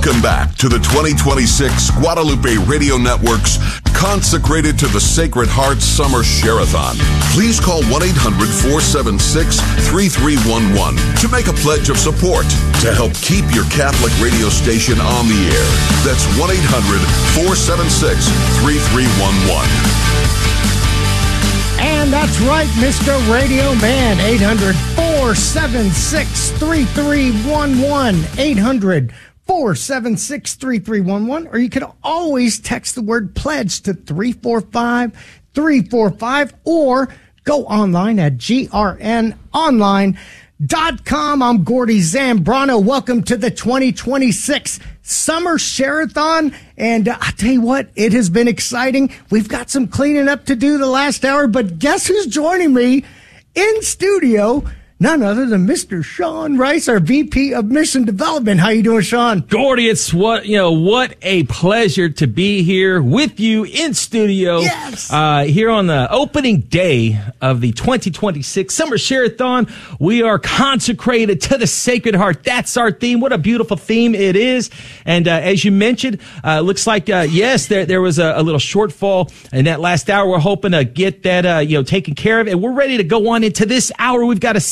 Welcome back to the 2026 Guadalupe Radio Network's Consecrated to the Sacred Heart Summer Share-a-thon. Please call 1-800-476-3311 to make a pledge of support to help keep your Catholic radio station on the air. That's 1-800-476-3311. And that's right, Mr. Radio Man. 800-476-3311. 800-476-3311. Or you can always text the word pledge to 345-345 or go online at grnonline.com. I'm Gordy Zambrano. Welcome to the 2026 Summer Share-a-thon. And I tell you what, it has been exciting. We've got some cleaning up to do the last hour, but guess who's joining me in studio? None other than Mr. Sean Rice, our VP of Mission Development. How you doing, Sean? Gordy, it's what a pleasure to be here with you in studio. Yes. Here on the opening day of the 2026 Summer Share-a-thon. We are consecrated to the Sacred Heart. That's our theme. What a beautiful theme it is. And as you mentioned, looks like yes, there was a little shortfall in that last hour. We're hoping to get that taken care of, and we're ready to go on into this hour. We've got a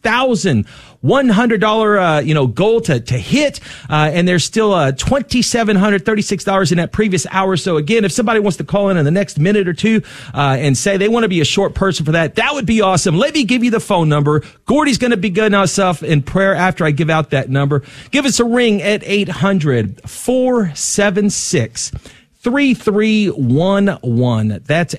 $6,100 goal to hit, and there's still $2,736 in that previous hour. So again, if somebody wants to call in the next minute or two and say they want to be a short person for that would be awesome. Let me give you the phone number. Gordy's going to be good on himself in prayer after I give out that number. Give us a ring at 800-476-3311. That's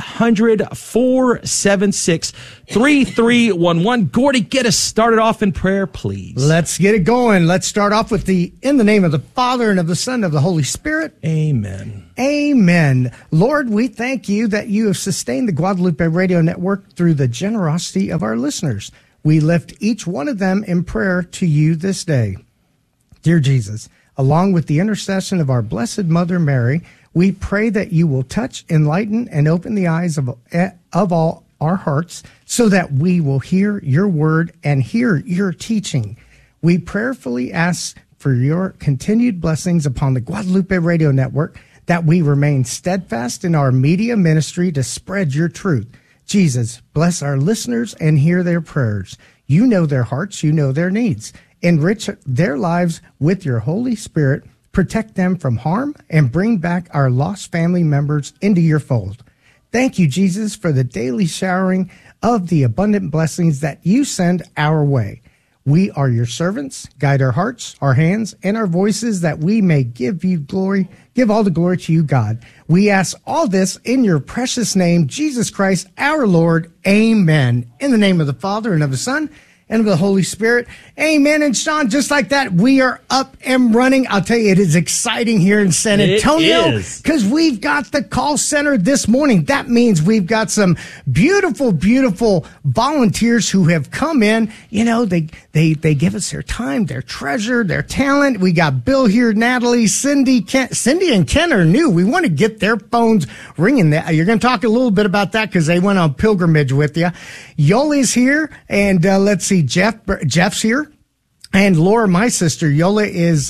800-476-3311. Gordy, get us started off in prayer, please. Let's get it going. Let's start off with in the name of the Father and of the Son and of the Holy Spirit. Amen. Amen. Lord, we thank you that you have sustained the Guadalupe Radio Network through the generosity of our listeners. We lift each one of them in prayer to you this day. Dear Jesus, along with the intercession of our Blessed Mother Mary, we pray that you will touch, enlighten, and open the eyes of all our hearts so that we will hear your word and hear your teaching. We prayerfully ask for your continued blessings upon the Guadalupe Radio Network, that we remain steadfast in our media ministry to spread your truth. Jesus, bless our listeners and hear their prayers. You know their hearts, you know their needs. Enrich their lives with your Holy Spirit, protect them from harm, and bring back our lost family members into your fold. Thank you, Jesus, for the daily showering of the abundant blessings that you send our way. We are your servants. Guide our hearts, our hands, and our voices that we may give you glory, give all the glory to you, God. We ask all this in your precious name, Jesus Christ, our Lord. Amen. In the name of the Father and of the Son and of the Holy Spirit. Amen. And Sean, just like that, we are up and running. I'll tell you, it is exciting here in San Antonio because we've got the call center this morning. That means we've got some beautiful, beautiful volunteers who have come in. You know, they give us their time, their treasure, their talent. We got Bill here, Natalie, Cindy and Ken are new. We want to get their phones ringing. You're going to talk a little bit about that because they went on pilgrimage with you. Yoli's here, and let's see, Jeff's here. And Laura, my sister, Yola is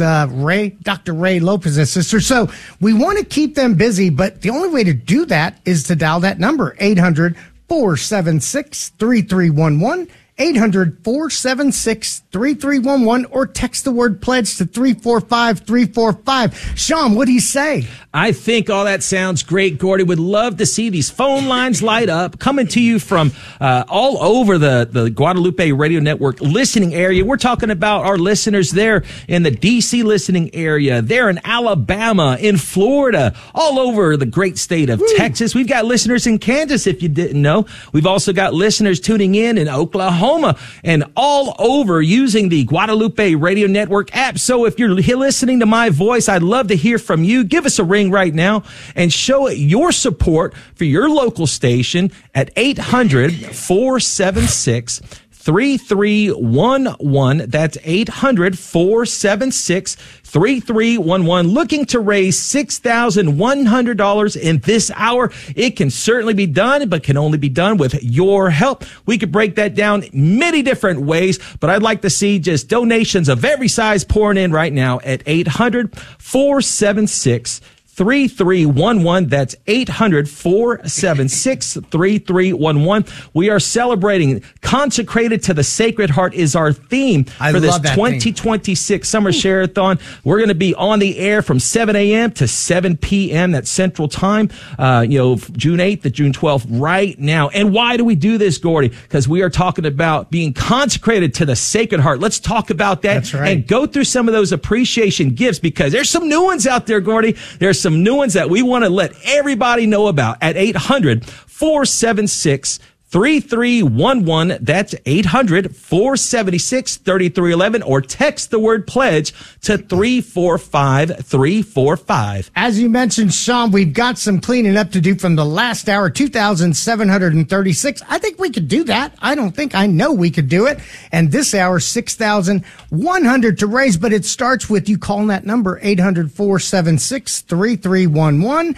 Dr. Ray Lopez's sister. So we want to keep them busy, but the only way to do that is to dial that number, 800-476-3311, 800-476-3311, or text the word pledge to 345-345. Sean, what do you say? I think all that sounds great, Gordy. Would love to see these phone lines light up, coming to you from all over the Guadalupe Radio Network listening area. We're talking about our listeners there in the D.C. listening area, there in Alabama, in Florida, all over the great state of Texas. We've got listeners in Kansas, if you didn't know. We've also got listeners tuning in Oklahoma and all over using the Guadalupe Radio Network app. So if you're listening to my voice, I'd love to hear from you. Give us a ring right now and show your support for your local station at 800-476 800-476-3311. That's 800-476-3311. Looking to raise $6,100 in this hour. It can certainly be done, but can only be done with your help. We could break that down many different ways, but I'd like to see just donations of every size pouring in right now at 800-476-3311. That's 800-476-3311. We are celebrating Consecrated to the Sacred Heart is our theme for this 2026 Summer Share-a-thon. We're going to be on the air from 7 a.m. to 7 p.m. That's Central Time, June 8th to June 12th right now. And why do we do this, Gordy? Because we are talking about being consecrated to the Sacred Heart. Let's talk about that. That's right. And go through some of those appreciation gifts, because there's some new ones out there, Gordy. There's some new ones that we want to let everybody know about at 800-476-3311. That's 800-476-3311, or text the word pledge to 345-345. As you mentioned, Sean, we've got some cleaning up to do from the last hour, 2,736. I think we could do that. I know we could do it. And this hour, 6,100 to raise, but it starts with you calling that number, 800-476-3311,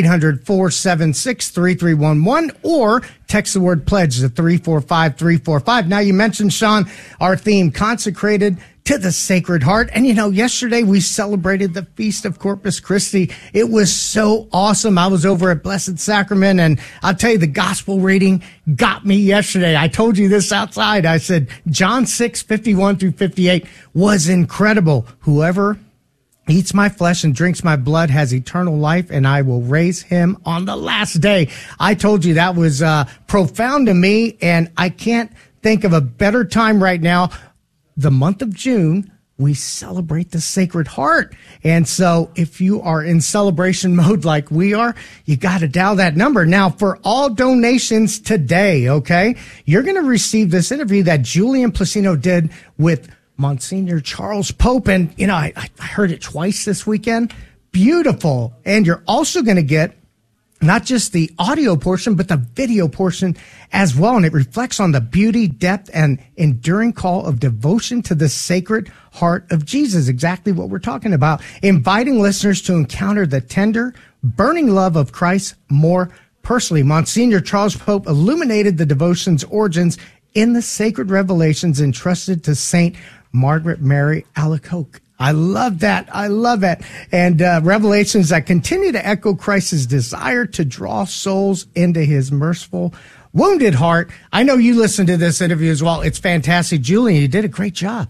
800-476-3311, or text the word pledge to 345-345. Now, you mentioned, Sean, our theme, Consecrated to the Sacred Heart. And, yesterday we celebrated the Feast of Corpus Christi. It was so awesome. I was over at Blessed Sacrament, and I'll tell you, the gospel reading got me yesterday. I told you this outside. I said, John 6:51-58 was incredible. Whoever eats my flesh and drinks my blood has eternal life, and I will raise him on the last day. I told you that was profound to me, and I can't think of a better time right now. The month of June, we celebrate the Sacred Heart. And so if you are in celebration mode like we are, you got to dial that number. Now, for all donations today, okay, you're going to receive this interview that Julian Placino did with Monsignor Charles Pope. And, I heard it twice this weekend. Beautiful. And you're also going to get not just the audio portion, but the video portion as well. And it reflects on the beauty, depth, and enduring call of devotion to the Sacred Heart of Jesus. Exactly what we're talking about. Inviting listeners to encounter the tender, burning love of Christ more personally. Monsignor Charles Pope illuminated the devotion's origins in the sacred revelations entrusted to Saint Margaret Mary Alacoque. I love that. I love it. And revelations that continue to echo Christ's desire to draw souls into his merciful, wounded heart. I know you listened to this interview as well. It's fantastic. Julian, you did a great job.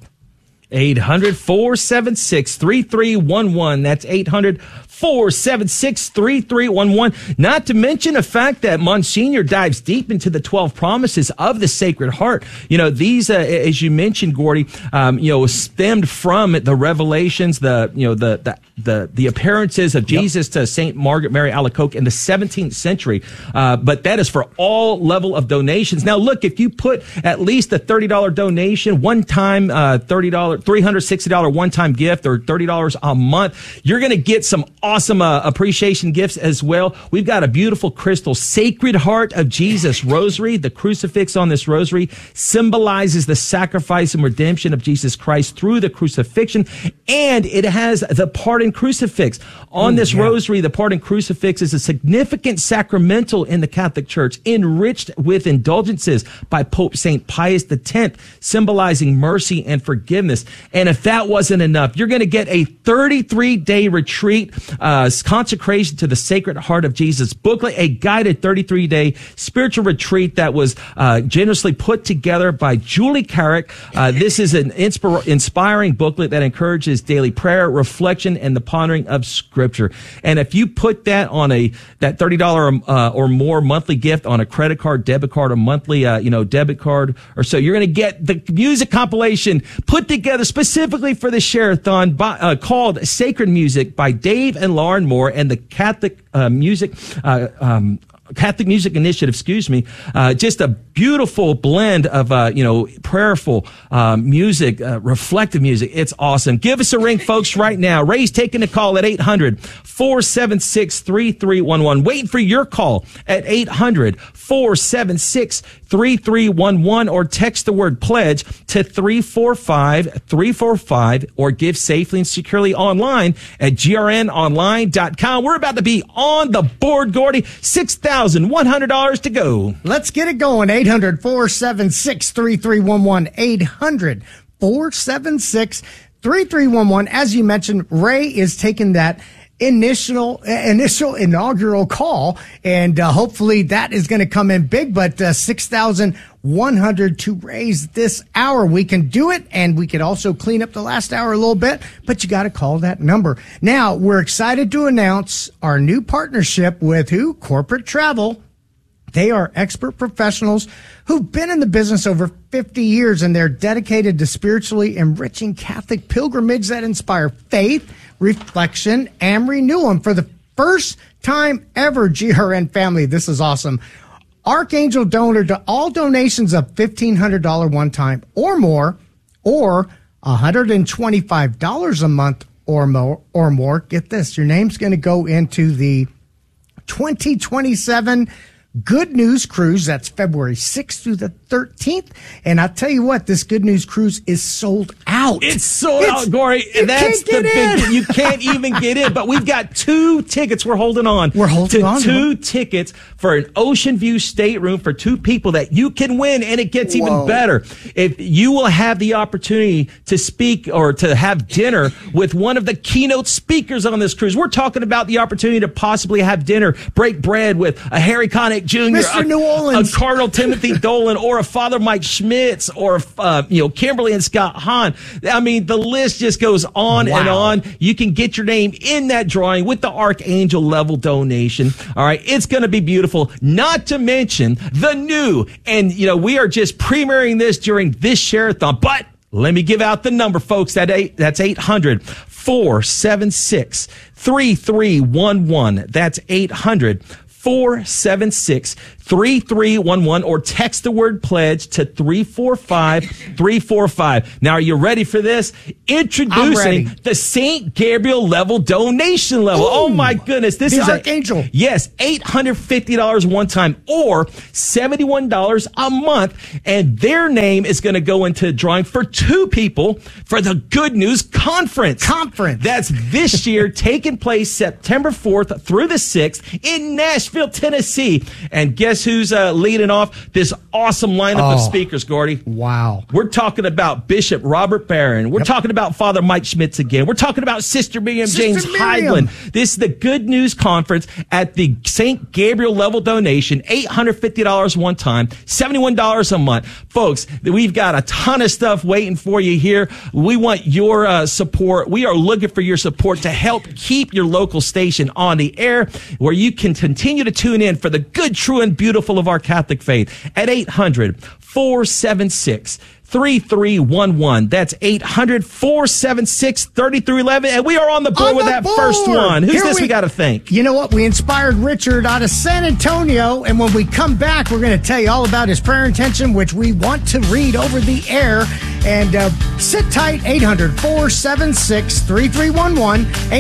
800-476-3311. That's 800-476-3311. Not to mention the fact that Monsignor dives deep into the 12 promises of the Sacred Heart. These, as you mentioned, Gordy, stemmed from the revelations, the appearances of Jesus to Saint Margaret Mary Alacoque in the 17th century. But that is for all level of donations. Now, look, if you put at least a $30 donation, one time, $360 one-time gift, or $30 a month, you're going to get some awesome appreciation gifts as well. We've got a beautiful crystal Sacred Heart of Jesus rosary. The crucifix on this rosary symbolizes the sacrifice and redemption of Jesus Christ through the crucifixion, and it has the pardon crucifix. On this rosary, the pardon crucifix is a significant sacramental in the Catholic Church, enriched with indulgences by Pope St. Pius X, symbolizing mercy and forgiveness. And if that wasn't enough, you're going to get a 33-day retreat, consecration to the Sacred Heart of Jesus booklet, a guided 33-day spiritual retreat that was generously put together by Julie Carrick. This is an inspiring booklet that encourages daily prayer, reflection, and the pondering of Scripture. And if you put that on that $30 or more monthly gift on a credit card, debit card, or monthly debit card or so, you're going to get the music compilation put together specifically for the Share-a-thon called Sacred Music by Dave and Lauren Moore and the Catholic Music Initiative, just a beautiful blend of, prayerful music, reflective music. It's awesome. Give us a ring, folks, right now. Ray's taking a call at 800-476-3311. Waiting for your call at 800-476-3311. 3311 or text the word pledge to 345-345 or give safely and securely online at grnonline.com. We're about to be on the board, Gordy. $6,100 to go. Let's get it going. 800-476-3311. 800-476-3311. As you mentioned, Ray is taking that initial inaugural call, and hopefully that is going to come in big, but $6,100 to raise this hour. We can do it, and we could also clean up the last hour a little bit, but you got to call that number. Now, we're excited to announce our new partnership with who? Corporate Travel. They are expert professionals who've been in the business over 50 years, and they're dedicated to spiritually enriching Catholic pilgrimage that inspire faith, reflection, and renewal. And for the first time ever, GRN family, this is awesome. Archangel donor to all donations of $1,500 one time or more, or $125 a month or more. Get this, your name's going to go into the 2027 Good News Cruise. That's February 6th through the 13th. And I'll tell you what, this Good News Cruise is sold out. It's sold out, Gory. That's the big, you can't even get in. But we've got 2 tickets we're holding on. We're holding on to 2 tickets for an Ocean View stateroom for 2 people that you can win. And it gets even better. If you will have the opportunity to speak or to have dinner with one of the keynote speakers on this cruise. We're talking about the opportunity to possibly have dinner, break bread with a Harry Connick Jr., Mr. New Orleans, a Cardinal Timothy Dolan, or a Father Mike Schmitz, or Kimberly and Scott Hahn. I mean, the list just goes on and on. You can get your name in that drawing with the Archangel level donation. All right, it's going to be beautiful. Not to mention the new, and we are just premiering this during this Share-a-thon. But let me give out the number, folks. That's 800-476-3311. That's 800-476-3311, or text the word pledge to 345-345. Now, are you ready for this? Introducing the St. Gabriel level donation level. Ooh, oh my goodness. This is Archangel. Yes, $850 one time or $71 a month. And their name is going to go into drawing for 2 people for the Good News Conference. That's this year, taking place September 4th through the 6th in Nashville, Tennessee. And guess who's leading off this awesome lineup of speakers, Gordy? Wow. We're talking about Bishop Robert Barron. We're talking about Father Mike Schmitz again. We're talking about Sister Miriam James Heidland. This is the Good News Conference at the St. Gabriel level donation, $850 one time, $71 a month. Folks, we've got a ton of stuff waiting for you here. We want your support. We are looking for your support to help keep your local station on the air, where you can continue to tune in for the good, true, and beautiful of our Catholic faith at 800-476-3311. That's 800-476-3311. And we are on the board with that first one. Who's this we got to thank? You know what? We inspired Richard out of San Antonio. And when we come back, we're going to tell you all about his prayer intention, which we want to read over the air. And sit tight, 800-476-3311.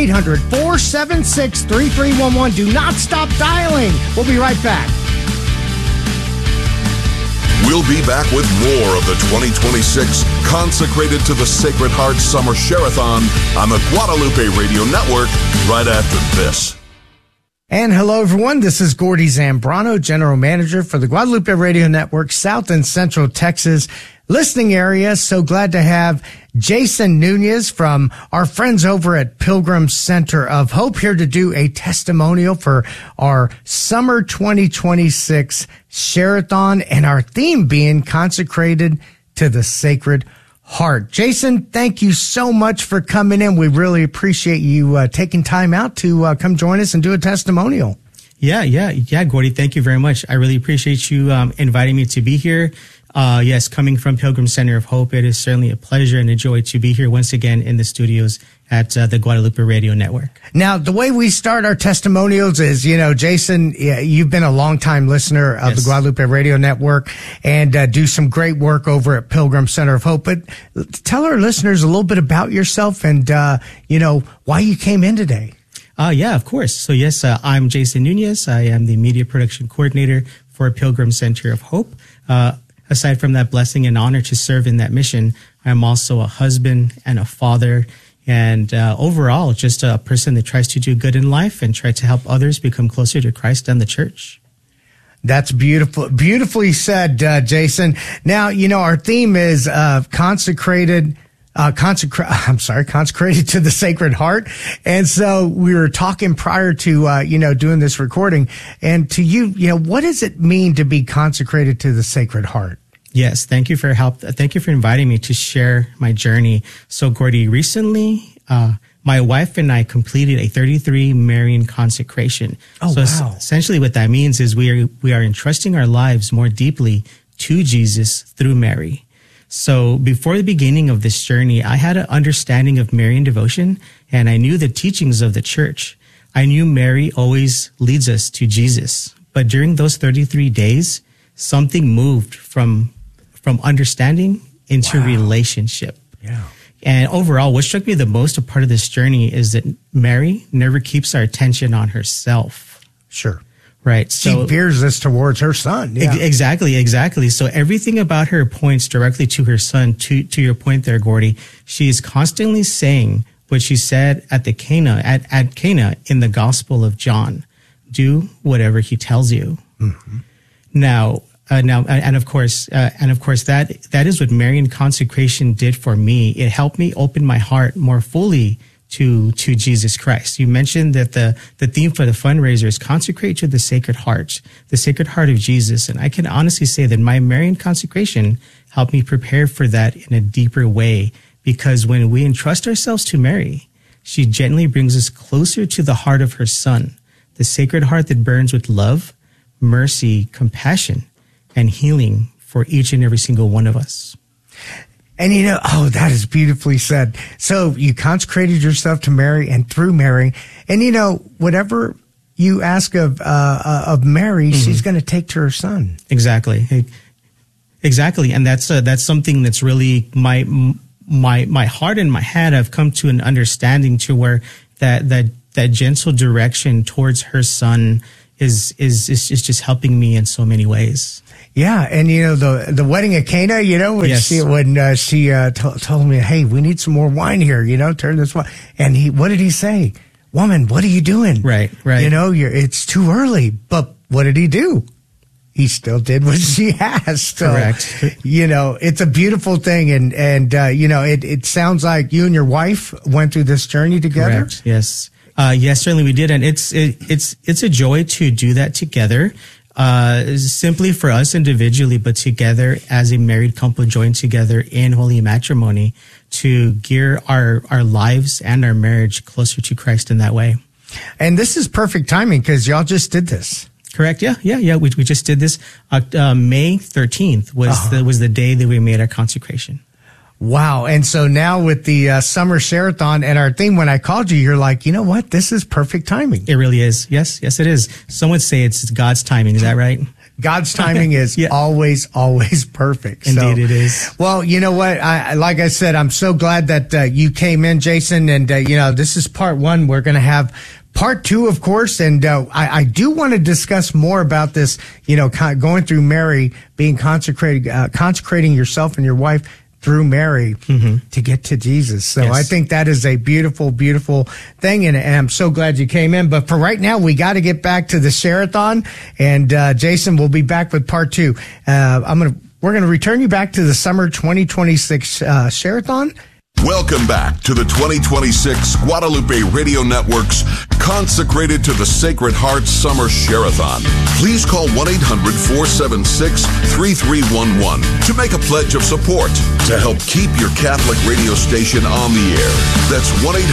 800-476-3311. Do not stop dialing. We'll be right back. We'll be back with more of the 2026 Consecrated to the Sacred Heart Summer Share-a-thon on the Guadalupe Radio Network right after this. And hello, everyone. This is Gordy Zambrano, General Manager for the Guadalupe Radio Network, South and Central Texas listening area. So glad to have Jason Nunez from our friends over at Pilgrim Center of Hope here to do a testimonial for our summer 2026 Share-a-thon, and our theme being Consecrated to the Sacred Heart. Jason, thank you so much for coming in. We really appreciate you taking time out to come join us and do a testimonial. Yeah, Gordy, thank you very much. I really appreciate you inviting me to be here. Yes, coming from Pilgrim Center of Hope, it is certainly a pleasure and a joy to be here once again in the studios at the Guadalupe Radio Network. Now, the way we start our testimonials is, Jason, you've been a longtime listener of the Guadalupe Radio Network and do some great work over at Pilgrim Center of Hope. But tell our listeners a little bit about yourself and, why you came in today. Yeah, of course. So, yes, I'm Jason Nunez. I am the media production coordinator for Pilgrim Center of Hope. aside from that blessing and honor to serve in that mission, I'm also a husband and a father, and overall, just a person that tries to do good in life and try to help others become closer to Christ and the church. That's beautiful, beautifully said, Jason. Now, our theme is consecrated to the Sacred Heart. And so we were talking prior to, doing this recording. And to you, what does it mean to be consecrated to the Sacred Heart? Yes. Thank you for help. Thank you for inviting me to share my journey. So, Gordy, recently, my wife and I completed a 33 Marian consecration. Oh, so wow. Essentially what that means is we are entrusting our lives more deeply to Jesus through Mary. So before the beginning of this journey, I had an understanding of Marian devotion, and I knew the teachings of the church. I knew Mary always leads us to Jesus. But during those 33 days, something moved from understanding into relationship. Yeah. And overall, what struck me the most a part of this journey is that Mary never keeps our attention on herself. Sure. Right. She veers us towards her son. Yeah. Exactly. So everything about her points directly to her son. To your point there, Gordy, she is constantly saying what she said at Cana in the Gospel of John: "Do whatever he tells you." Mm-hmm. Now, of course, that is what Marian consecration did for me. It helped me open my heart more fully to Jesus Christ. You mentioned that the theme for the fundraiser is consecrate to the Sacred Heart of Jesus. And I can honestly say that my Marian consecration helped me prepare for that in a deeper way, because when we entrust ourselves to Mary, she gently brings us closer to the heart of her son, the Sacred Heart that burns with love, mercy, compassion, and healing for each and every single one of us. And that is beautifully said. So you consecrated yourself to Mary and through Mary, and whatever you ask of Mary, mm-hmm. she's going to take to her son. Exactly. And that's something that's really my heart and my head have come to an understanding to where that gentle direction towards her son is just helping me in so many ways. Yeah, and the wedding at Cana, when yes. she told me, "Hey, we need some more wine here, turn this wine." And what did he say? "Woman, what are you doing?" Right. It's too early. But what did he do? He still did what she asked. So, correct. It's a beautiful thing, and it sounds like you and your wife went through this journey together. Correct. Yes. Yes, certainly we did, and it's a joy to do that together. Simply for us individually, but together as a married couple joined together in holy matrimony to gear our lives and our marriage closer to Christ in that way. And this is perfect timing because y'all just did this. Correct. Yeah. We just did this. May 13th was the day that we made our consecration. Wow. And so now with the summer share-a-thon and our theme, when I called you, you're like, you know what? This is perfect timing. It really is. Yes, it is. Some would say it's God's timing. Is that right? God's timing is always perfect. Indeed, it is. Well, you know what? Like I said, I'm so glad that you came in, Jason. And, this is part one. We're going to have part two, of course. And I do want to discuss more about this, going through Mary, being consecrating yourself and your wife through Mary mm-hmm. to get to Jesus. So yes. I think that is a beautiful, beautiful thing. And I'm so glad you came in. But for right now, we got to get back to the share-a-thon. And Jason will be back with part two. We're going to return you back to the summer 2026 share-a-thon. Welcome back to the 2026 Guadalupe Radio Network's Consecrated to the Sacred Heart Summer Share-a-thon. Please call 1-800-476-3311 to make a pledge of support to help keep your Catholic radio station on the air. That's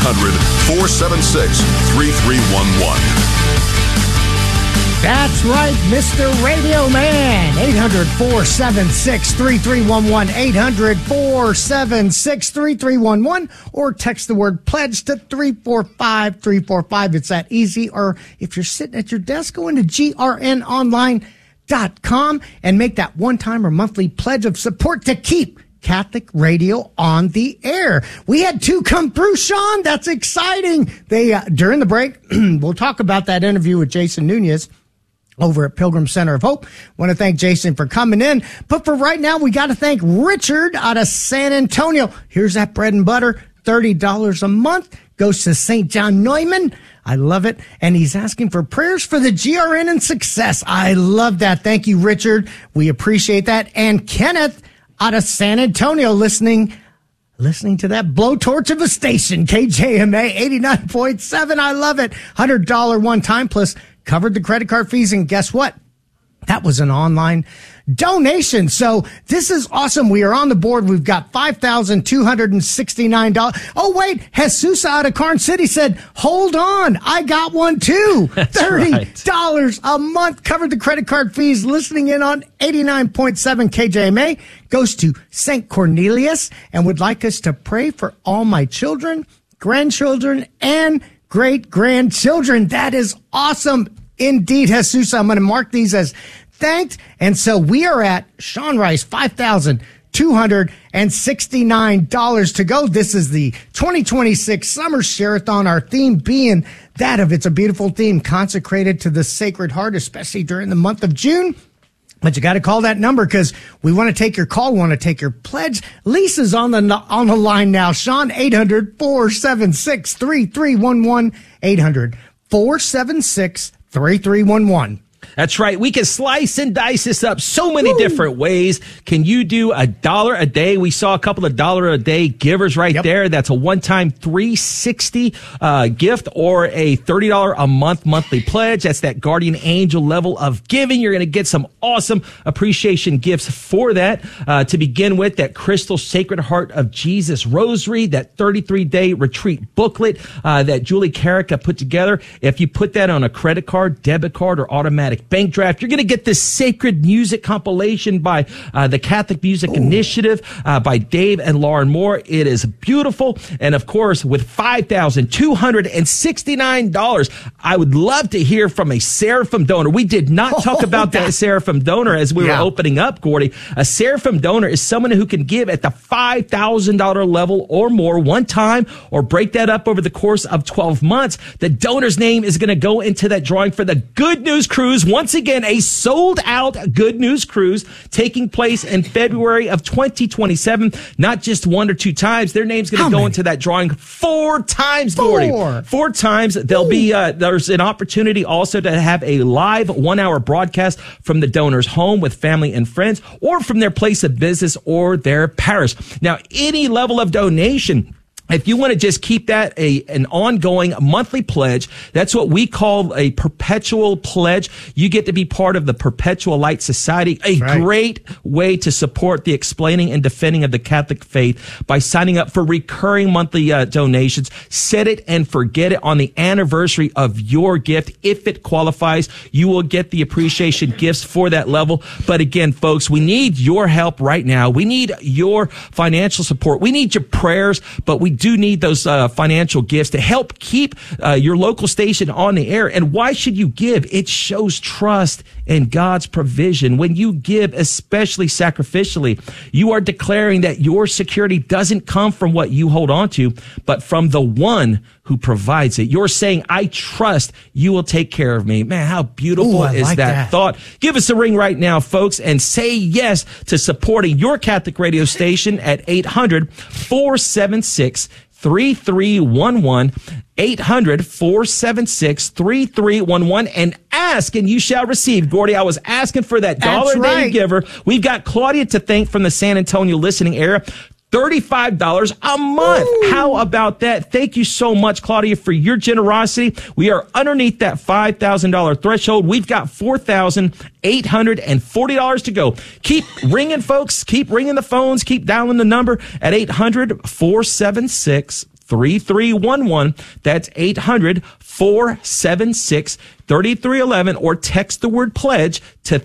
1-800-476-3311. That's right, Mr. Radio Man. 800-476-3311. 800-476-3311. Or text the word pledge to 345-345. It's that easy. Or if you're sitting at your desk, go into grnonline.com and make that one-time or monthly pledge of support to keep Catholic radio on the air. We had two come through, Sean. That's exciting. They during the break, we'll talk about that interview with Jason Nunez over at Pilgrim Center of Hope. Want to thank Jason for coming in. But for right now, we got to thank Richard out of San Antonio. Here's that bread and butter, $30 a month. Goes to St. John Neumann. I love it. And he's asking for prayers for the GRN and success. I love that. Thank you, Richard. We appreciate that. And Kenneth out of San Antonio listening to that blowtorch of a station, KJMA 89.7. I love it. $100 one time plus covered the credit card fees. And guess what? That was an online donation. So this is awesome. We are on the board. We've got $5,269. Oh, wait. Jesus out of Carn City said, hold on. I got one too. That's $30 a month covered the credit card fees. Listening in on 89.7 KJMA goes to St. Cornelius and would like us to pray for all my children, grandchildren, and great-grandchildren. That is awesome. Indeed, Jesus. I'm going to mark these as thanked. And so we are at Sean Rice, $5,269 to go. This is the 2026 Summer Share-a-thon, our theme being that of It's a Beautiful Theme, consecrated to the Sacred Heart, especially during the month of June. But you got to call that number because we want to take your call. We want to take your pledge. Lisa's on the line now. Sean, 800-476-3311, 800-476-3311. That's right. We can slice and dice this up so many different ways. Can you do $1 a day? We saw a couple of $1 a day givers right there. That's a one-time $360 gift or a $30 a month monthly pledge. That's that guardian angel level of giving. You're going to get some awesome appreciation gifts for that. To begin with, that Crystal Sacred Heart of Jesus Rosary, that 33-day retreat booklet that Julie Carrica put together. If you put that on a credit card, debit card, or automatic bank draft, you're going to get this sacred music compilation by the Catholic Music Initiative by Dave and Lauren Moore. It is beautiful. And of course, with $5,269, I would love to hear from a Seraphim donor. We did not talk about that Seraphim donor as we were opening up, Gordy. A Seraphim donor is someone who can give at the $5,000 level or more one time, or break that up over the course of 12 months. The donor's name is going to go into that drawing for the Good News Cruise. Once again, a sold-out Good News Cruise taking place in February of 2027. Not just one or two times. Their name's going to go into that drawing 4 times, Gordy. 4 times. There'll be there's an opportunity also to have a live 1-hour broadcast from the donor's home with family and friends, or from their place of business or their parish. Now, any level of donation, if you want to just keep that an ongoing monthly pledge, that's what we call a perpetual pledge. You get to be part of the Perpetual Light Society, a great way to support the explaining and defending of the Catholic faith by signing up for recurring monthly donations. Set it and forget it on the anniversary of your gift. If it qualifies, you will get the appreciation gifts for that level. But again, folks, we need your help right now. We need your financial support. We need your prayers, but we do need those financial gifts to help keep your local station on the air. And why should you give? It shows trust in God's provision. When you give, especially sacrificially, you are declaring that your security doesn't come from what you hold on to, but from the one who provides it. You're saying, I trust you will take care of me. Man, how beautiful is that thought? Give us a ring right now, folks, and say yes to supporting your Catholic radio station at 800-476-3311, 800-476-3311, and ask and you shall receive. Gordy, I was asking for that $1 a day giver. We've got Claudia to thank from the San Antonio listening area. $35 a month. Ooh. How about that? Thank you so much, Claudia, for your generosity. We are underneath that $5,000 threshold. We've got $4,840 to go. Keep ringing, folks. Keep ringing the phones. Keep dialing the number at 800-476-3311. That's 800-476-3311, or text the word pledge to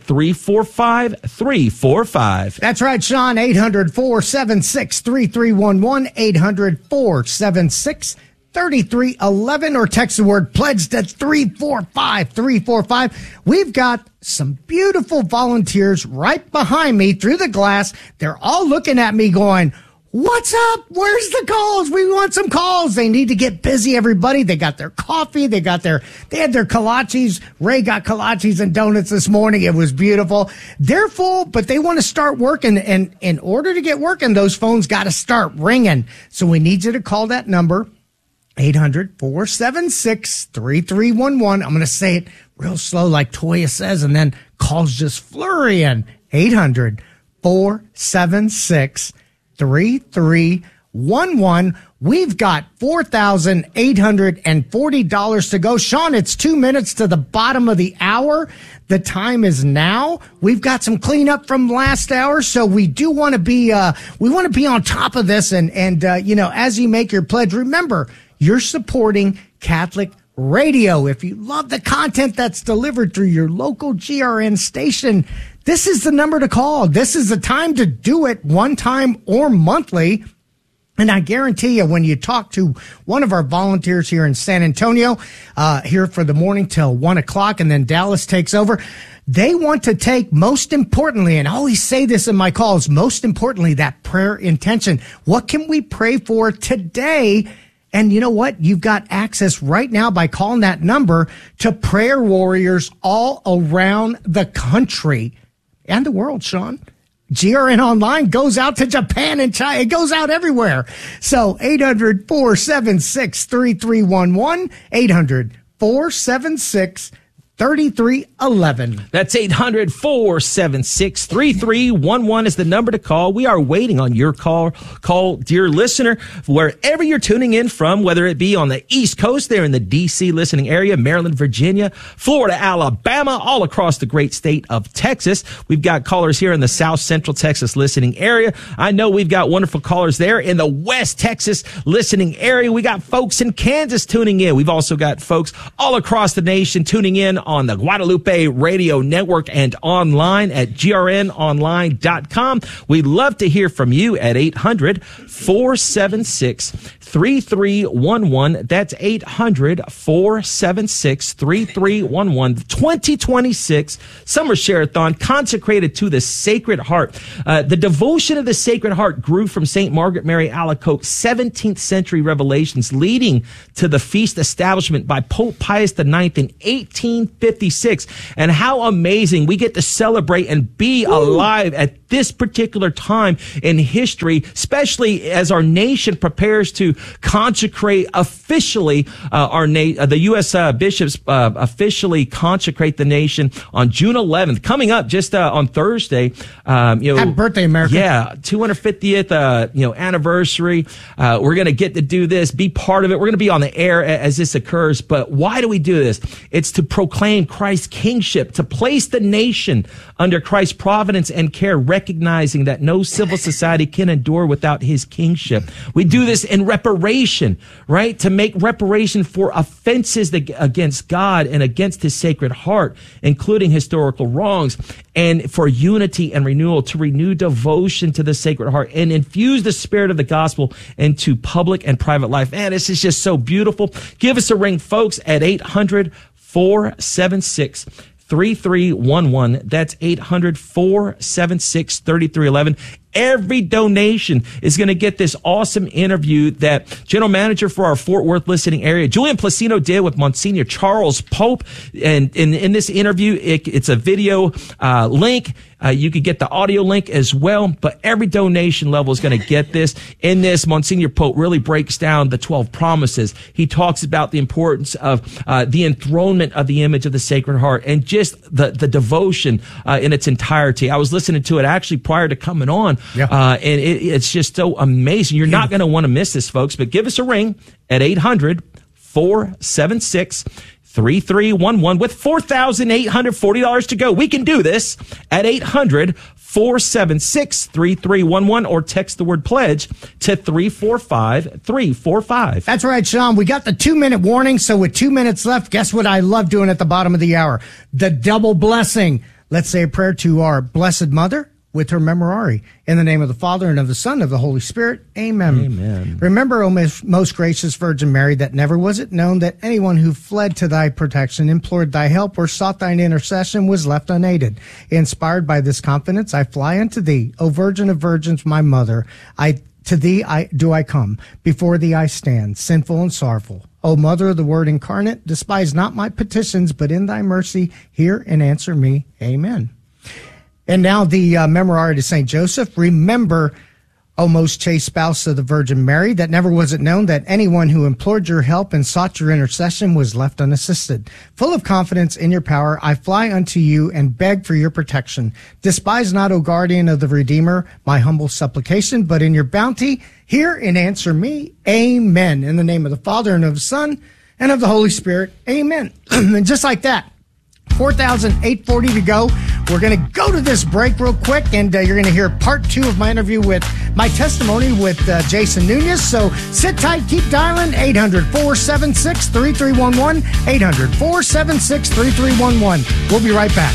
345-345. That's right, Sean. 800-476-3311, 800-476-3311, or text the word pledge to 345-345. We've got some beautiful volunteers right behind me through the glass. They're all looking at me going, What's up? Where's the calls? We want some calls. They need to get busy, everybody. They got their coffee. They had their kolaches. Ray got kolaches and donuts this morning. It was beautiful. They're full, but they want to start working. And in order to get working, those phones got to start ringing. So we need you to call that number, 800-476-3311. I'm going to say it real slow like Toya says, and then calls just flurrying. 800-476-3311. We've got $4,840 to go. Sean, it's 2 minutes to the bottom of the hour. The time is now. We've got some cleanup from last hour, so we do want to be on top of this. And as you make your pledge, remember, you're supporting Catholic radio. If you love the content that's delivered through your local GRN station, this is the number to call. This is the time to do it, one time or monthly. And I guarantee you, when you talk to one of our volunteers here in San Antonio, here for the morning till 1 o'clock, and then Dallas takes over, they want to take, most importantly, and I always say this in my calls, most importantly, that prayer intention. What can we pray for today? And you know what? You've got access right now by calling that number to prayer warriors all around the country and the world, Sean. GRN Online goes out to Japan and China. It goes out everywhere. So 800-476-3311, 800-476-3311. 3311. That's 800-476-3311 is the number to call. We are waiting on your call, dear listener, wherever you're tuning in from, whether it be on the East Coast there in the D.C. listening area, Maryland, Virginia, Florida, Alabama, all across the great state of Texas. We've got callers here in the South Central Texas listening area. I know we've got wonderful callers there in the West Texas listening area. We got folks in Kansas tuning in. We've also got folks all across the nation tuning in on the Guadalupe Radio Network and online at grnonline.com. We'd love to hear from you at 800-476-3311. That's 800-476-3311. 2026 Summer Share-a-thon consecrated to the Sacred Heart. The devotion of the Sacred Heart grew from St. Margaret Mary Alacoque's 17th century revelations, leading to the feast establishment by Pope Pius IX in 1856. And how amazing we get to celebrate and be alive at this particular time in history, especially as our nation prepares to consecrate officially the U.S. bishops officially consecrate the nation on June 11th, coming up just on Thursday. Happy birthday, America! Yeah, 250th anniversary. We're going to get to do this, be part of it. We're going to be on the air as this occurs. But why do we do this? It's to proclaim Christ's kingship, to place the nation under Christ's providence and care, recognizing that no civil society can endure without his kingship. We do this in reparation, right? To make reparation for offenses against God and against his Sacred Heart, including historical wrongs, and for unity and renewal, to renew devotion to the Sacred Heart and infuse the spirit of the gospel into public and private life. Man, this is just so beautiful. Give us a ring, folks, at 800-476-3311. That's 800-476-3311. Every donation is going to get this awesome interview that General Manager for our Fort Worth listening area, Julian Placino, did with Monsignor Charles Pope. And in this interview, it's a video link. You could get the audio link as well, but every donation level is going to get this. In this, Monsignor Pope really breaks down the 12 promises. He talks about the importance of the enthronement of the image of the Sacred Heart and just the devotion in its entirety. I was listening to it actually prior to coming on. Yeah. And it's just so amazing. You're not going to want to miss this, folks, but give us a ring at 800-476-3311 with $4,840 to go. We can do this at 800-476-3311 or text the word pledge to 345-345. That's right, Sean. We got the 2-minute warning. So with 2 minutes left, guess what I love doing at the bottom of the hour? The double blessing. Let's say a prayer to our Blessed Mother with her memorare. In the name of the Father, and of the Son, and of the Holy Spirit. Amen. Amen. Remember, O most gracious Virgin Mary, that never was it known that anyone who fled to thy protection, implored thy help, or sought thine intercession was left unaided. Inspired by this confidence, I fly unto thee, O Virgin of Virgins, my mother. I To thee do I come, before thee I stand, sinful and sorrowful. O Mother of the Word incarnate, despise not my petitions, but in thy mercy hear and answer me. Amen. And now the Memorare to St. Joseph. Remember, O most chaste spouse of the Virgin Mary, that never was it known that anyone who implored your help and sought your intercession was left unassisted. Full of confidence in your power, I fly unto you and beg for your protection. Despise not, O guardian of the Redeemer, my humble supplication, but in your bounty, hear and answer me. Amen. In the name of the Father, and of the Son, and of the Holy Spirit. Amen. And just like that, 4,840 to go. We're going to go to this break real quick, and you're going to hear part 2 of my interview with my testimony with Jason Nunez. So sit tight, keep dialing, 800-476-3311, 800-476-3311. We'll be right back.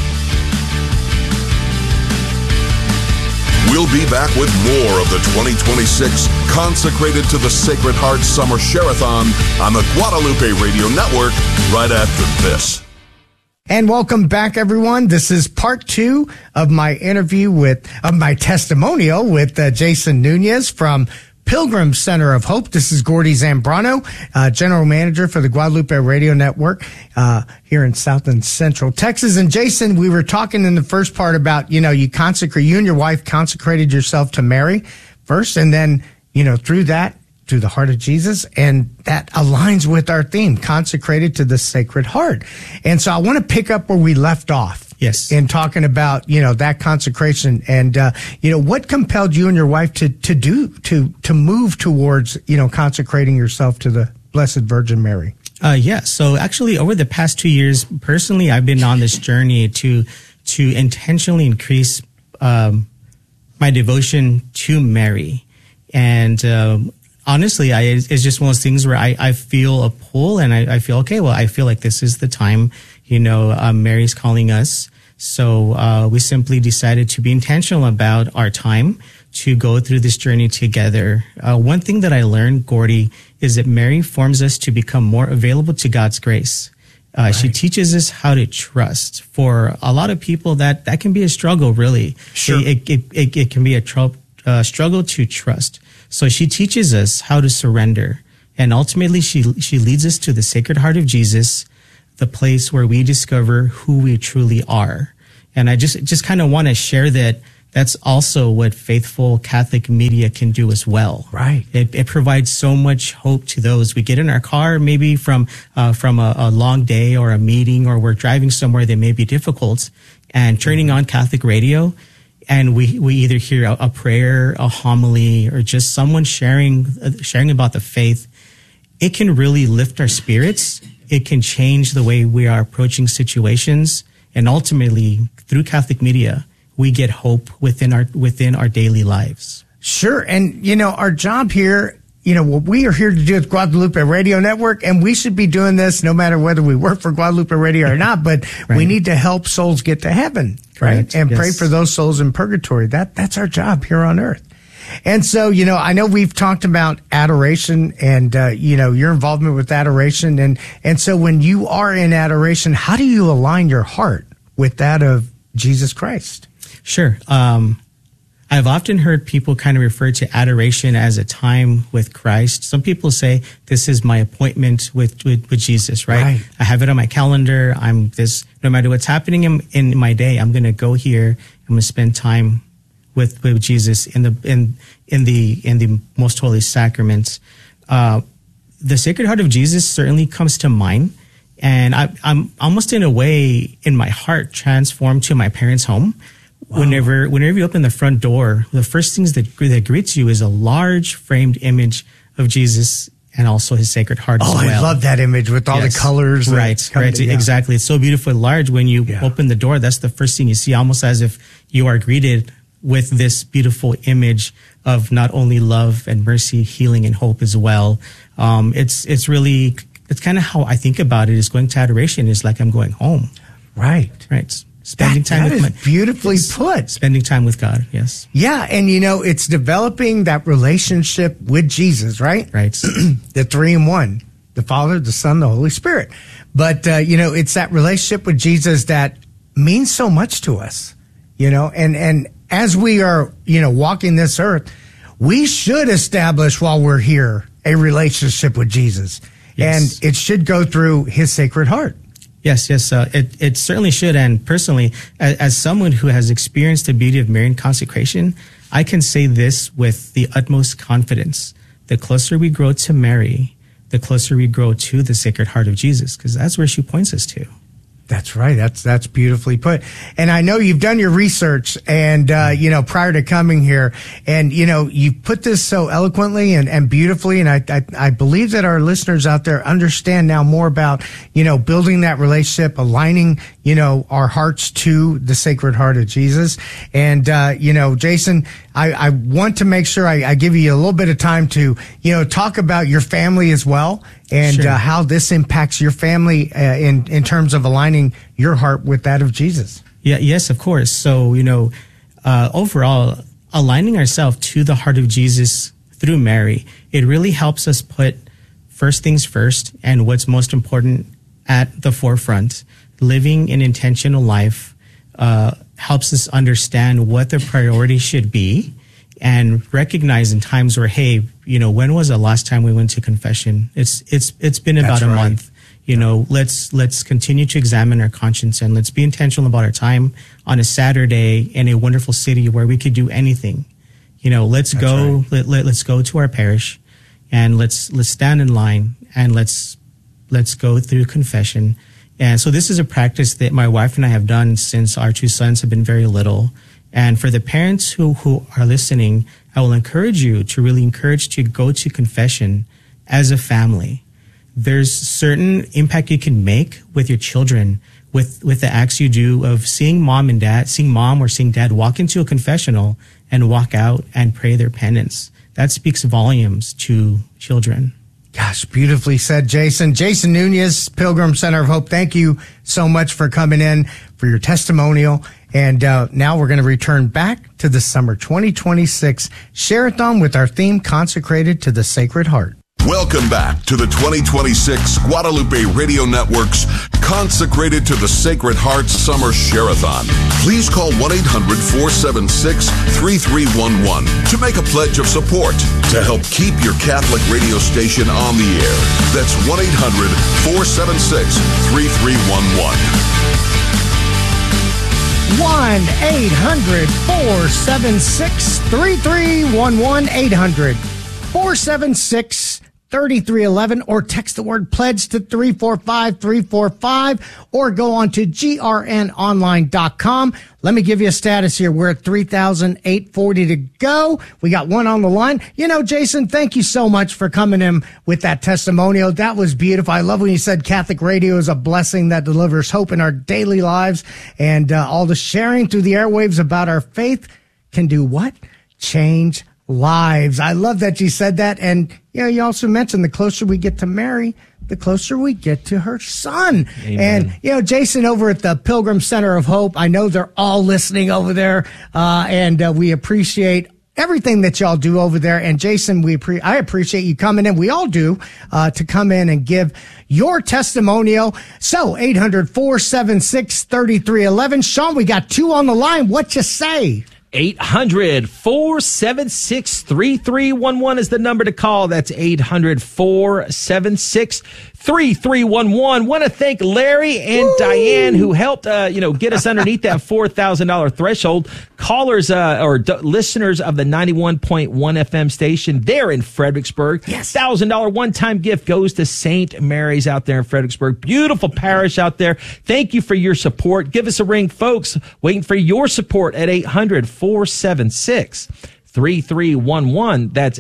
We'll be back with more of the 2026 Consecrated to the Sacred Heart Summer Share-a-thon on the Guadalupe Radio Network right after this. And welcome back, everyone. This is part 2 of my interview of my testimonial with Jason Nunez from Pilgrim Center of Hope. This is Gordy Zambrano, General Manager for the Guadalupe Radio Network here in South and Central Texas. And Jason, we were talking in the first part about, you and your wife consecrated yourself to Mary first, and then, through that, to the heart of Jesus, and that aligns with our theme, consecrated to the Sacred Heart. And so I want to pick up where we left off. Yes. In talking about, that consecration and, what compelled you and your wife to move towards, consecrating yourself to the Blessed Virgin Mary? So actually over the past 2 years, personally, I've been on this journey to intentionally increase, my devotion to Mary. And, honestly, it's just one of those things where I feel a pull, and I feel, okay, well, I feel like this is the time, Mary's calling us. So we simply decided to be intentional about our time to go through this journey together. One thing that I learned, Gordy, is that Mary forms us to become more available to God's grace. Right. She teaches us how to trust. For a lot of people, that can be a struggle, really. Sure. It can be a struggle to trust. So she teaches us how to surrender. And ultimately, she leads us to the Sacred Heart of Jesus, the place where we discover who we truly are. And I just kind of want to share that that's also what faithful Catholic media can do as well. Right. It provides so much hope to those. We get in our car, maybe from a long day or a meeting, or we're driving somewhere that may be difficult, and turning on Catholic radio, and we either hear a prayer, a homily, or just someone sharing about the faith. It can really lift our spirits. It can change the way we are approaching situations. And ultimately, through Catholic media, we get hope within our daily lives. Sure. And, our job here, what we are here to do with Guadalupe Radio Network, and we should be doing this no matter whether we work for Guadalupe Radio or not, but right. We need to help souls get to heaven, right? And pray for those souls in purgatory. That's our job here on earth. And so, I know we've talked about adoration and, your involvement with adoration. And so when you are in adoration, how do you align your heart with that of Jesus Christ? Sure. I've often heard people kind of refer to adoration as a time with Christ. Some people say this is my appointment with Jesus, right? I have it on my calendar. No matter what's happening in my day, I'm going to go here. I'm going to spend time with Jesus in the most holy sacraments. The Sacred Heart of Jesus certainly comes to mind. And I'm almost in a way in my heart transformed to my parents' home. Wow. Whenever you open the front door, the first things that greets you is a large framed image of Jesus and also his Sacred Heart as well. I love that image with all the colors. Right. Exactly. It's so beautiful, large. When you open the door, that's the first thing you see, almost as if you are greeted with this beautiful image of not only love and mercy, healing and hope as well. It's kind of how I think about it, is going to adoration is like I'm going home. Right. Spending time with that is beautifully put. Spending time with God, yes. Yeah, and it's developing that relationship with Jesus, right? Right. The 3 in 1, the Father, the Son, the Holy Spirit. But, it's that relationship with Jesus that means so much to us, and as we are, walking this earth, we should establish while we're here a relationship with Jesus. Yes. And it should go through his Sacred Heart. Yes. It certainly should. And personally, as someone who has experienced the beauty of Marian consecration, I can say this with the utmost confidence. The closer we grow to Mary, the closer we grow to the Sacred Heart of Jesus, because that's where she points us to. That's right. That's beautifully put. And I know you've done your research and, prior to coming here, and, you put this so eloquently and beautifully. And I believe that our listeners out there understand now more about, building that relationship, aligning, our hearts to the Sacred Heart of Jesus. And, Jason, I want to make sure I give you a little bit of time to, talk about your family as well. And Sure. How this impacts your family in terms of aligning your heart with that of Jesus. Yeah, yes, of course. So, overall, aligning ourselves to the heart of Jesus through Mary, it really helps us put first things first and what's most important at the forefront. Living an intentional life helps us understand what the priority should be, and recognize in times where, hey, when was the last time we went to confession? It's been about a month. Let's continue to examine our conscience, and let's be intentional about our time on a Saturday in a wonderful city where we could do anything. Let's go to our parish, and let's stand in line, and let's go through confession. And so this is a practice that my wife and I have done since our two sons have been very little. And for the parents who are listening, I will encourage you to go to confession as a family. There's certain impact you can make with your children with the acts you do of seeing mom or seeing dad walk into a confessional and walk out and pray their penance. That speaks volumes to children. Gosh, beautifully said, Jason. Jason Nunez, Pilgrim Center of Hope, thank you so much for coming in, for your testimonial. And now we're going to return back to the summer 2026 Share-a-thon with our theme consecrated to the Sacred Heart. Welcome back to the 2026 Guadalupe Radio Network's Consecrated to the Sacred Heart Summer Share-a-thon. Please call 1-800-476-3311 to make a pledge of support to help keep your Catholic radio station on the air. That's 1-800-476-3311. 1-800-476-3311. 800-476-3311, or text the word pledge to 345-345, or go on to grnonline.com. Let me give you a status here. We're at 3,840 to go. We got one on the line. Jason, thank you so much for coming in with that testimonial. That was beautiful. I love when you said Catholic radio is a blessing that delivers hope in our daily lives, and all the sharing through the airwaves about our faith can do what? Change lives. I love that you said that. And, you also mentioned the closer we get to Mary, the closer we get to her son. Amen. And, Jason over at the Pilgrim Center of Hope, I know they're all listening over there. And we appreciate everything that y'all do over there. And Jason, I appreciate you coming in. We all do, to come in and give your testimonial. So 800-476-3311. Sean, we got two on the line. What you say? 800-476-3311 is the number to call. That's 800-476-3311. Want to thank Larry and Diane, who helped, get us underneath that $4,000 threshold. Callers, listeners of the 91.1 FM station there in Fredericksburg. Yes. $1,000 one-time gift goes to St. Mary's out there in Fredericksburg. Beautiful parish out there. Thank you for your support. Give us a ring, folks. Waiting for your support at 800-476-3311. That's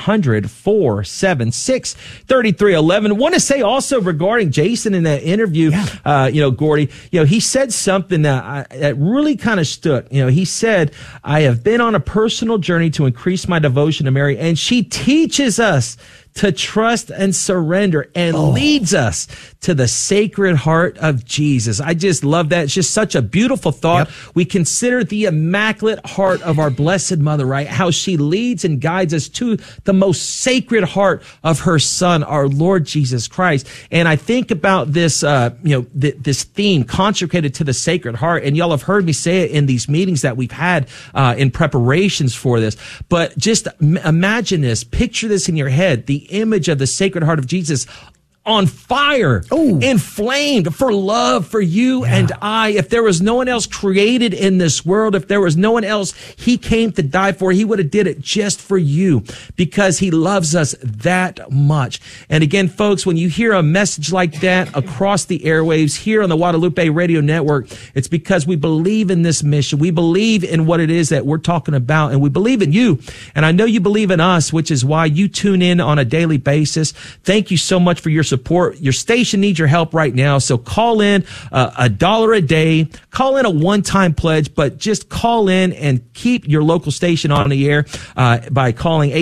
800-476-3311. Want to say also regarding Jason in that interview, Gordy, he said something that really kind of stuck. He said, I have been on a personal journey to increase my devotion to Mary, and she teaches us to trust and surrender, and leads us to the Sacred Heart of Jesus. I just love that. It's just such a beautiful thought. Yep. We consider the Immaculate Heart of our Blessed Mother, right? How she leads and guides us to the most sacred heart of her Son, our Lord Jesus Christ. And I think about this, this theme, consecrated to the Sacred Heart. And y'all have heard me say it in these meetings that we've had in preparations for this. But just imagine this, picture this in your head, the image of the Sacred Heart of Jesus on fire, inflamed for love for you and I. If there was no one else created in this world, if there was no one else he came to die for, he would have did it just for you, because he loves us that much. And again, folks, when you hear a message like that across the airwaves here on the Guadalupe Radio Network, it's because we believe in this mission. We believe in what it is that we're talking about, and we believe in you. And I know you believe in us, which is why you tune in on a daily basis. Thank you so much for your support. Your station needs your help right now. So call in $1 a day, call in a one-time pledge, but just call in and keep your local station on the air by calling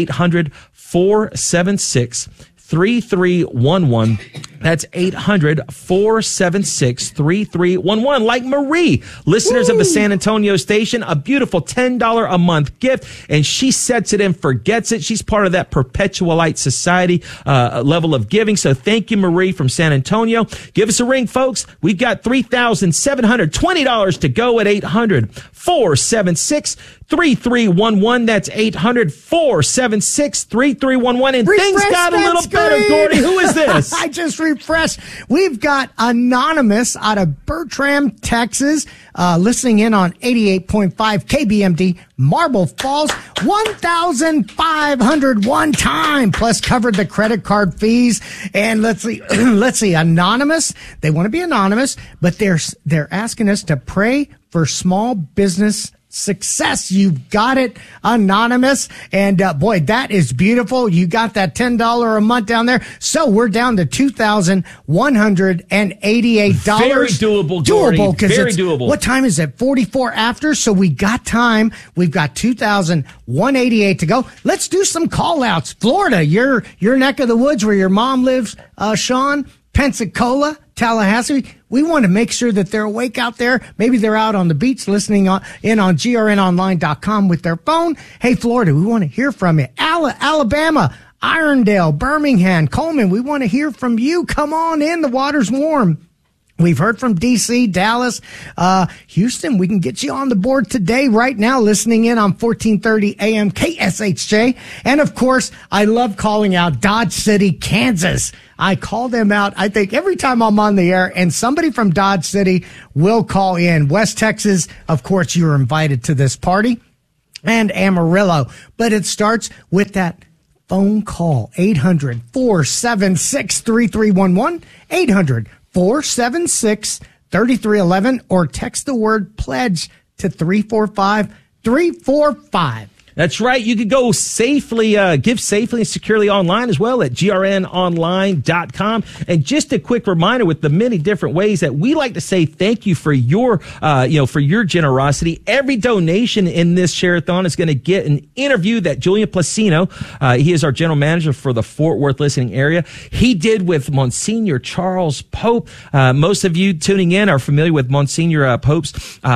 800-476-3311. That's 800-476-3311. Like Marie, listeners of the San Antonio station, a beautiful $10 a month gift, and she sets it and forgets it. She's part of that Perpetualite Society level of giving. So thank you, Marie from San Antonio. Give us a ring, folks. We've got $3,720 to go at 800-476-3311. That's 800-476-3311. And things got a little better, Gordy. Who is this? I just refreshed. We've got Anonymous out of Bertram, Texas, listening in on 88.5 KBMD, Marble Falls, 1,501 time, plus covered the credit card fees. And let's see, Anonymous, they want to be anonymous, but they're asking us to pray for small business success. You've got it, Anonymous. And boy, that is beautiful. You got that $10 a month down there. So we're down to $2,188. Very doable, Gordy. Very doable. What time is it? 44 after. So we got time. We've got $2,188 to go. Let's do some call outs. Florida, your neck of the woods where your mom lives, Sean. Pensacola, Tallahassee. We want to make sure that they're awake out there. Maybe they're out on the beach listening in on grnonline.com with their phone. Hey, Florida, we want to hear from you. Alabama, Irondale, Birmingham, Coleman, we want to hear from you. Come on in. The water's warm. We've heard from D.C., Dallas, Houston. We can get you on the board today, right now, listening in on 1430 AM KSHJ. And, of course, I love calling out Dodge City, Kansas. I call them out, I think, every time I'm on the air, and somebody from Dodge City will call in. West Texas, of course, you're invited to this party, and Amarillo. But it starts with that phone call, 800-476-3311, 800-476-3311, or text the word pledge to 345-345. That's right. You could go safely, give safely and securely online as well at grnonline.com. And just a quick reminder, with the many different ways that we like to say thank you for your, for your generosity. Every donation in this share-a-thon is going to get an interview that Julian Placino, he is our general manager for the Fort Worth listening area, he did with Monsignor Charles Pope. Most of you tuning in are familiar with Monsignor Pope's,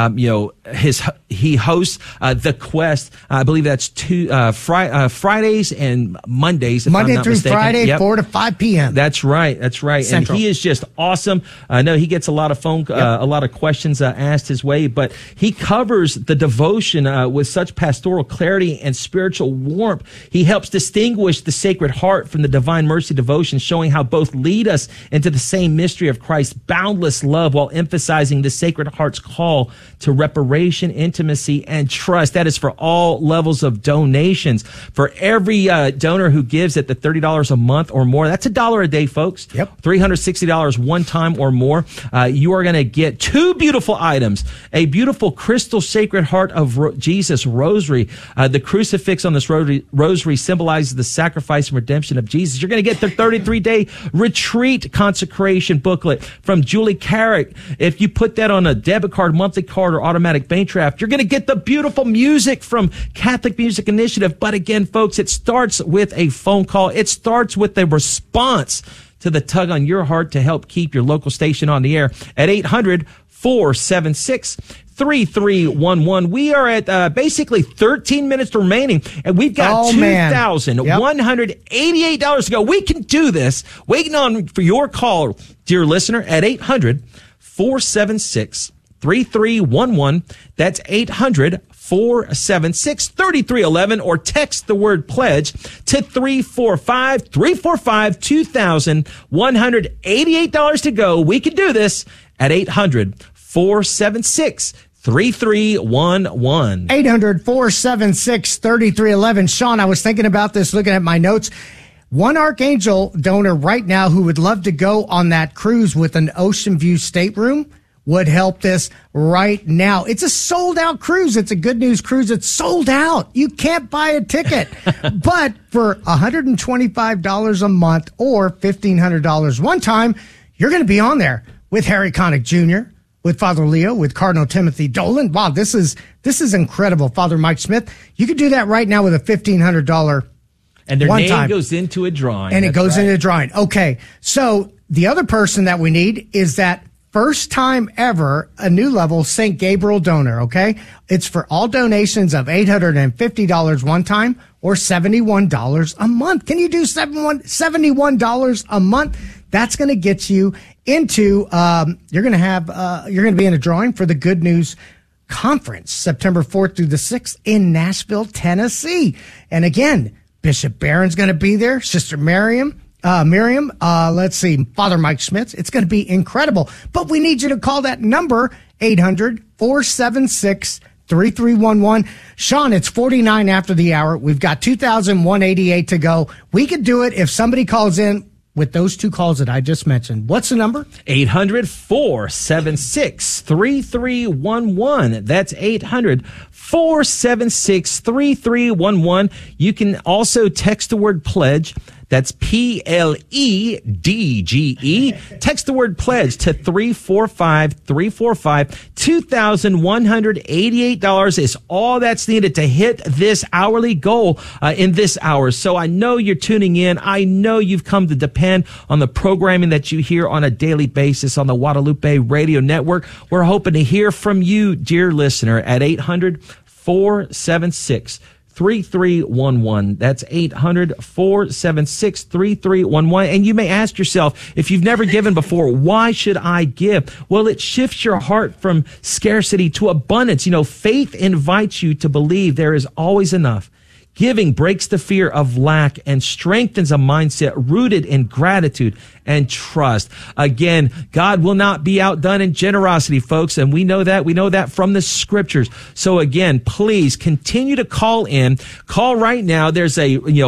he hosts The Quest. I believe that's Fridays and Mondays. Monday through mistaken. Friday, 4 to 5 p.m. That's right. That's right. Central. And he is just awesome. I know he gets a lot of a lot of questions asked his way, but he covers the devotion with such pastoral clarity and spiritual warmth. He helps distinguish the Sacred Heart from the Divine Mercy devotion, showing how both lead us into the same mystery of Christ's boundless love, while emphasizing the Sacred Heart's call to reparation, intimacy, and trust. That is for all levels of donations. For every donor who gives at the $30 a month or more, that's $1 a day, folks. Yep. $360 one time or more. You are going to get two beautiful items: a beautiful crystal Sacred Heart of Jesus rosary. The crucifix on this rosary symbolizes the sacrifice and redemption of Jesus. You're going to get the 33-day retreat consecration booklet from Julie Carrick. If you put that on a debit card, monthly card, or automatic bank draft, you're going to get the beautiful music from Kathy Catholic Music Initiative. But again, folks, it starts with a phone call. It starts with a response to the tug on your heart to help keep your local station on the air at 800-476-3311. We are at basically 13 minutes remaining, and we've got $2,188 to go. We can do this. Waiting on for your call, dear listener, at 800-476-3311. That's 800-476-3311, or text the word pledge to 345-345, $2,188 to go. We can do this at 800-476-3311. 800-476-3311. Sean, I was thinking about this, looking at my notes. One Archangel donor right now who would love to go on that cruise with an ocean view stateroom would help this right now. It's a sold out cruise. It's a good news cruise. It's sold out. You can't buy a ticket. But for $125 a month or $1,500 one time, you're going to be on there with Harry Connick Jr., with Father Leo, with Cardinal Timothy Dolan. Wow, this is incredible. Father Mike Smith. You could do that right now with a $1,500 and their one name time. goes into a drawing. And it goes right. into a drawing. Okay. So the other person that we need is that first time ever, a new level St. Gabriel donor. Okay. It's for all donations of $850 one time or $71 a month. Can you do $71 a month? That's going to get you into, you're going to be in a drawing for the Good News Conference, September 4th through the 6th in Nashville, Tennessee. And again, Bishop Barron's going to be there, Sister Miriam, let's see, Father Mike Schmitz. It's going to be incredible. But we need you to call that number, 800-476-3311. Sean, it's 49 after the hour. We've got 2,188 to go. We could do it if somebody calls in with those two calls that I just mentioned. What's the number? 800-476-3311. That's 800-476-3311. You can also text the word pledge. That's PLEDGE. Text the word pledge to 345-345. $2,188 is all that's needed to hit this hourly goal in this hour. So I know you're tuning in. I know you've come to depend on the programming that you hear on a daily basis on the Guadalupe Radio Network. We're hoping to hear from you, dear listener, at 800-476-3311. 3311. That's 800-476-3311. And you may ask yourself, if you've never given before, why should I give? Well, it shifts your heart from scarcity to abundance. You know, faith invites you to believe there is always enough. Giving breaks the fear of lack and strengthens a mindset rooted in gratitude and trust. Again, God will not be outdone in generosity, folks, and we know that. We know that from the scriptures. So again, please continue to call in. Call right now. There's a,